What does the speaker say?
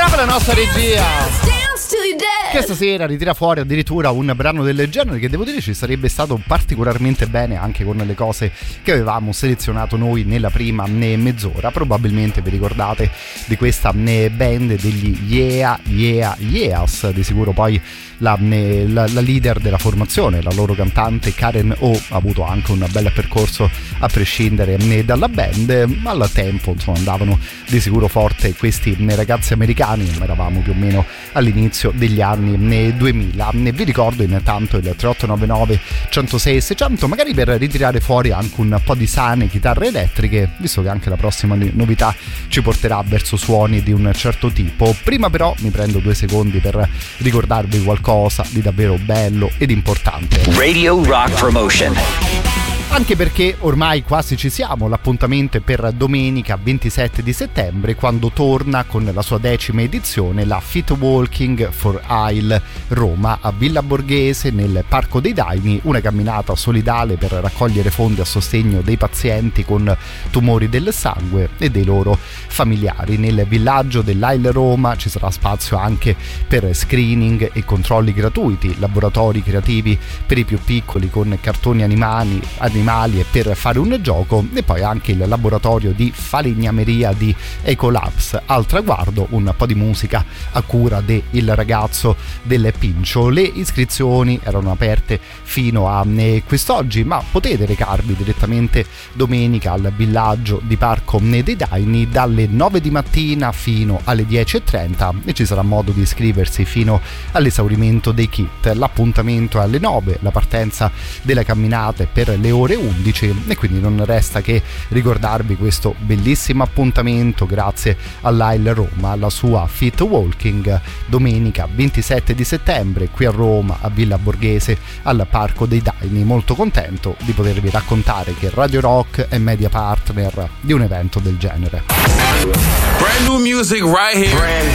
Brava la nostra regia, che stasera ritira fuori addirittura un brano del genere, che devo dire ci sarebbe stato particolarmente bene anche con le cose che avevamo selezionato noi nella prima mezz'ora. Probabilmente vi ricordate di questa band degli Yeah Yeah Yeahs, di sicuro poi la leader della formazione, la loro cantante Karen O, ha avuto anche un bel percorso a prescindere dalla band, ma al tempo insomma andavano di sicuro forte questi ragazzi americani. Eravamo più o meno all'inizio degli anni 2000. Vi ricordo intanto il 3899 106 600, magari per ritirare fuori anche un po' di sane chitarre elettriche, visto che anche la prossima novità ci porterà verso suoni di un certo tipo. Prima però mi prendo 2 secondi per ricordarvi qualcosa di davvero bello ed importante. Radio Rock Promotion. Anche perché ormai quasi ci siamo, l'appuntamento è per domenica 27 di settembre, quando torna con la sua 10ª edizione la Fit Walking for Isle Roma a Villa Borghese nel Parco dei Daini, una camminata solidale per raccogliere fondi a sostegno dei pazienti con tumori del sangue e dei loro familiari. Nel villaggio dell'Isle Roma ci sarà spazio anche per screening e controlli gratuiti, laboratori creativi per i più piccoli con cartoni animali e per fare un gioco, e poi anche il laboratorio di falegnameria di Ecolabs. Al traguardo un po' di musica a cura del ragazzo del Pincio. Le iscrizioni erano aperte fino a quest'oggi, ma potete recarvi direttamente domenica al villaggio di Parco dei Daini dalle 9 di mattina fino alle 10:30 e ci sarà modo di iscriversi fino all'esaurimento dei kit. L'appuntamento è alle 9, la partenza della camminata è per le ore 11 e quindi non resta che ricordarvi questo bellissimo appuntamento grazie all'Isle Roma, alla sua Fit Walking, domenica 27 di settembre qui a Roma a Villa Borghese al Parco dei Daini. Molto contento di potervi raccontare che Radio Rock è media partner di un evento del genere. Brand new music right here.